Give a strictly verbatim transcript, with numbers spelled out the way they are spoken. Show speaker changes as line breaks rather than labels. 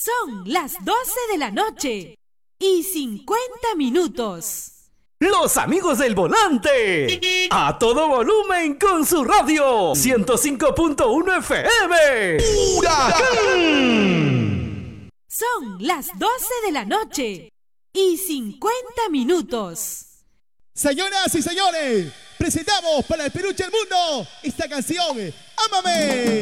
Son las doce de la noche y cincuenta minutos.
Los amigos del volante, a todo volumen con su radio, ciento cinco punto uno F M. ¡Huracán!
Son las doce de la noche y cincuenta minutos.
Señoras y señores, presentamos para el Peluche del Mundo esta canción, ¡Ámame!